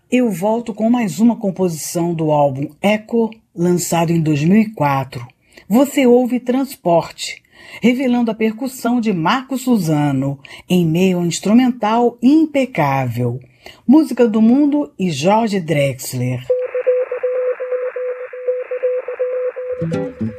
Eu volto com mais uma composição do álbum Echo, lançado em 2004. Você ouve Transporte, revelando a percussão de Marco Suzano, em meio a um instrumental impecável. Música do Mundo e Jorge Drexler.